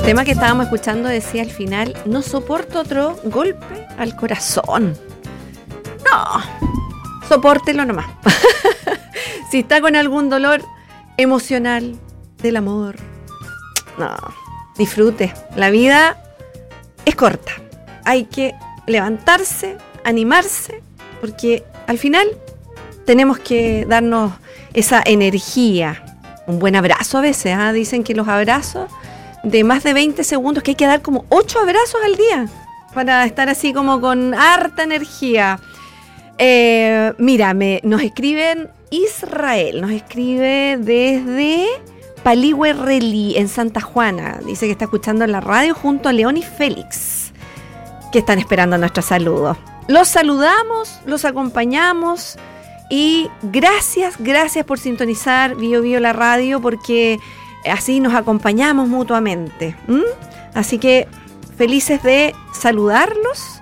El tema que estábamos escuchando decía al final: no soporto otro golpe al corazón. No, sopórtelo nomás. Si está con algún dolor emocional del amor, no, disfrute. La vida es corta. Hay que levantarse, animarse, porque al final tenemos que darnos esa energía. Un buen abrazo a veces, ¿eh? Dicen que los abrazos de más de 20 segundos, que hay que dar como 8 abrazos al día para estar así como con harta energía. Mira, nos escriben Israel, nos escribe desde Palihuerrelí, en Santa Juana. Dice que está escuchando en la radio junto a León y Félix, que están esperando nuestro saludo. Los saludamos, los acompañamos y gracias por sintonizar Bio Bio la radio, porque así nos acompañamos mutuamente. Así que felices de saludarlos.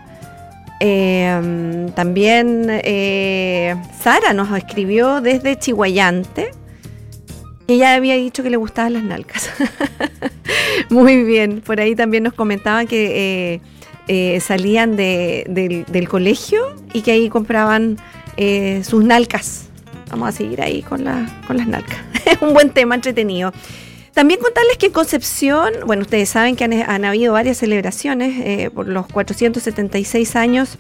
También Sara nos escribió desde Chihuayante, que ya había dicho que le gustaban las nalgas. Muy bien, por ahí también nos comentaban que salían del colegio y que ahí compraban sus nalgas. Vamos a seguir ahí con las nalgas. Es un buen tema, entretenido. También contarles que en Concepción, bueno, ustedes saben que han habido varias celebraciones por los 476 años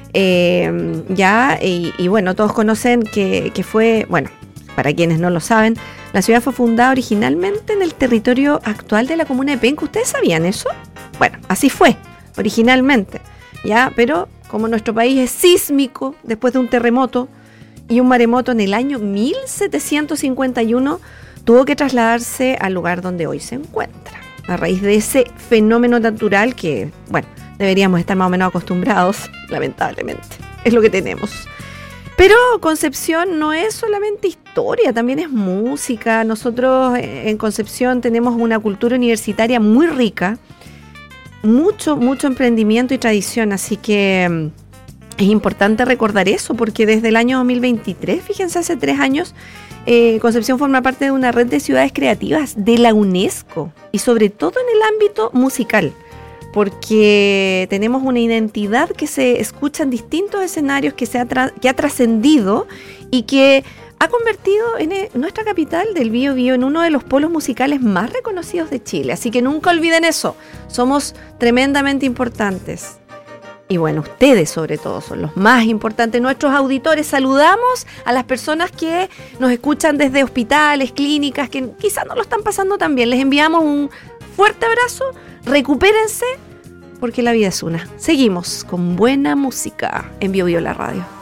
ya, y bueno, todos conocen que fue, bueno, para quienes no lo saben, la ciudad fue fundada originalmente en el territorio actual de la comuna de Penco. ¿Ustedes sabían eso? Bueno, así fue, originalmente, ya, pero como nuestro país es sísmico, después de un terremoto y un maremoto en el año 1751, tuvo que trasladarse al lugar donde hoy se encuentra, a raíz de ese fenómeno natural que, bueno, deberíamos estar más o menos acostumbrados, lamentablemente, es lo que tenemos. Pero Concepción no es solamente historia, también es música. Nosotros en Concepción tenemos una cultura universitaria muy rica, mucho emprendimiento y tradición, así que es importante recordar eso, porque desde el año 2023, fíjense, hace 3 años, Concepción forma parte de una red de ciudades creativas de la UNESCO, y sobre todo en el ámbito musical, porque tenemos una identidad que se escucha en distintos escenarios, que ha trascendido y que ha convertido nuestra capital del Biobío en uno de los polos musicales más reconocidos de Chile. Así que nunca olviden eso, somos tremendamente importantes. Y bueno, ustedes sobre todo son los más importantes, nuestros auditores. Saludamos a las personas que nos escuchan desde hospitales, clínicas, que quizás no lo están pasando tan bien. Les enviamos un fuerte abrazo, recupérense, porque la vida es una. Seguimos con buena música en Bio Bio la radio.